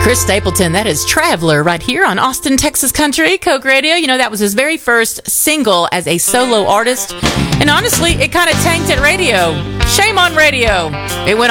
Chris Stapleton, that is Traveler right here on Austin, Texas Country, Coke Radio. You know, that was his very first single as a solo artist. And honestly, it kind of tanked at radio. Shame on radio. It went